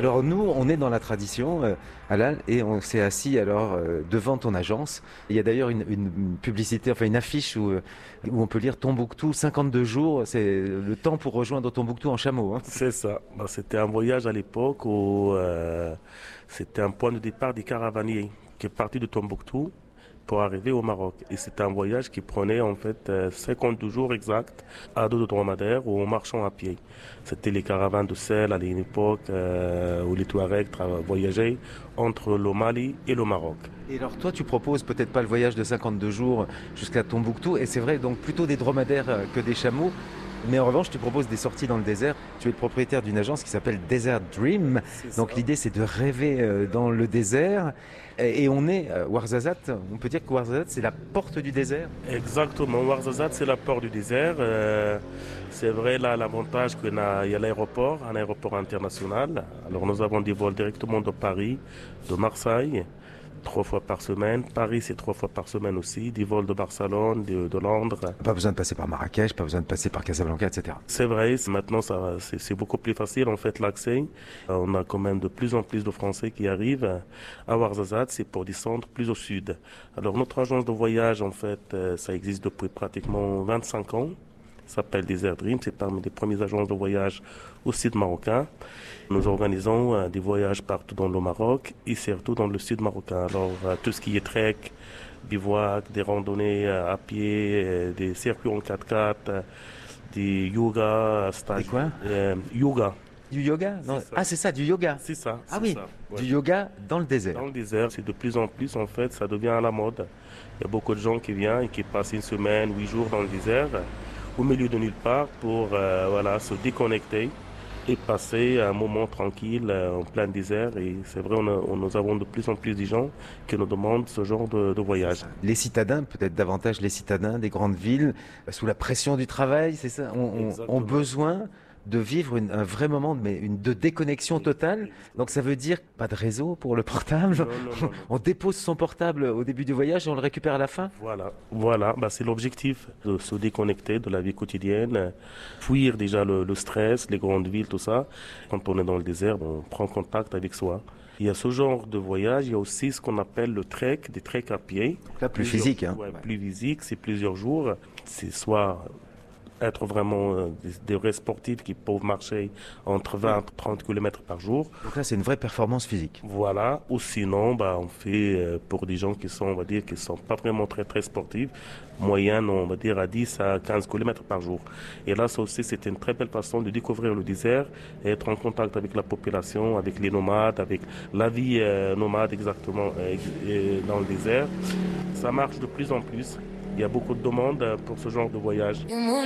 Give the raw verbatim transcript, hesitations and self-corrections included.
Alors nous, on est dans la tradition, euh, Halal, et on s'est assis alors euh, devant ton agence. Il y a d'ailleurs une, une publicité, enfin une affiche où, euh, où on peut lire Tombouctou, cinquante-deux jours, c'est le temps pour rejoindre Tombouctou en chameau, hein. C'est ça. Bah, c'était un voyage à l'époque où euh, c'était un point de départ des caravaniers qui est parti de Tombouctou pour arriver au Maroc. Et c'était un voyage qui prenait en fait euh, cinquante-deux jours exacts à dos de dromadaire ou en marchant à pied. C'était les caravanes de sel à une époque euh, où les Touaregs tra- voyageaient entre le Mali et le Maroc. Et alors toi, tu proposes peut-être pas le voyage de cinquante-deux jours jusqu'à Tombouctou, et c'est vrai donc plutôt des dromadaires euh, que des chameaux. Mais en revanche, tu proposes des sorties dans le désert. Tu es le propriétaire d'une agence qui s'appelle Desert Dream. C'est ça. Donc l'idée, c'est de rêver euh, dans le désert. Et, et on est à Ouarzazate. On peut dire que Ouarzazate, c'est la porte du désert. Exactement, Ouarzazate, c'est la porte du désert. Euh, c'est vrai, là, l'avantage qu'il y a, il y a l'aéroport, un aéroport international. Alors, nous avons des vols directement de Paris, de Marseille, trois fois par semaine. Paris, c'est trois fois par semaine aussi. Des vols de Barcelone, de, de Londres. Pas besoin de passer par Marrakech, pas besoin de passer par Casablanca, et cetera. C'est vrai, c'est- maintenant, ça, va- c'est c'est beaucoup plus facile, en fait, l'accès. Euh, On a quand même de plus en plus de Français qui arrivent à Ouarzazate, c'est pour descendre plus au sud. Alors, notre agence de voyage, en fait, euh, ça existe depuis pratiquement vingt-cinq ans. Ça s'appelle Desert Dream, c'est parmi les premières agences de voyage au sud marocain. Nous organisons euh, des voyages partout dans le Maroc et surtout dans le sud marocain. Alors, euh, tout ce qui est trek, bivouac, des randonnées euh, à pied, euh, des circuits en quatre-quatre, euh, des yoga, euh, Des stages, quoi? euh, yoga. Du yoga? Non. C'est ça. Ah, c'est ça, du yoga. C'est ça, Ah c'est oui, ça. Ouais. du yoga dans le désert. Dans le désert, c'est de plus en plus, en fait, ça devient à la mode. Il y a beaucoup de gens qui viennent et qui passent une semaine, huit jours dans le désert, au milieu de nulle part, pour euh, voilà, se déconnecter et passer un moment tranquille euh, en plein désert. Et c'est vrai, on a- on- nous avons de plus en plus de gens qui nous demandent ce genre de, de voyage. Les citadins, peut-être davantage les citadins des grandes villes, euh, sous la pression du travail, c'est ça, ont, ont- Exactement. ont besoin de vivre une- un vrai moment, mais une de déconnexion totale. Donc ça veut dire pas de réseau pour le portable. Non, non, non, non. On dépose son portable au début du voyage et on le récupère à la fin. Voilà, voilà, bah, c'est l'objectif, de se déconnecter de la vie quotidienne, euh, fuir déjà le, le stress, les grandes villes, tout ça. Quand on est dans le désert, on prend contact avec soi. Il y a ce genre de voyage, il y a aussi ce qu'on appelle le trek, des treks à pied. là, plus Plusieurs- physique, hein. ouais, Ouais. plus physique, c'est plusieurs jours. C'est soit être vraiment euh, des, des vrais sportifs qui peuvent marcher entre vingt et trente kilomètres par jour. Donc là, c'est une vraie performance physique. Voilà, ou sinon, bah, on fait euh, pour des gens qui sont, on va dire, qui sont pas vraiment très très sportifs, moyenne, on va dire, à dix à quinze kilomètres par jour. Et là, ça aussi, c'était une très belle façon de découvrir le désert et être en contact avec la population, avec les nomades, avec la vie euh, nomade exactement euh, euh, dans le désert. Ça marche de plus en plus. Il y a beaucoup de demandes euh, pour ce genre de voyage.